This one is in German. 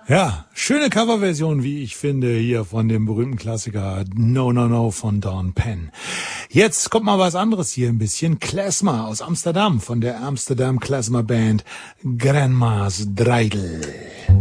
Ja, schöne Coverversion, wie ich finde, hier von dem berühmten Klassiker No No No von Dawn Penn. Jetzt kommt mal was anderes hier ein bisschen. Klezmer aus Amsterdam von der Amsterdam Klezmer Band Grandma's Dreidel.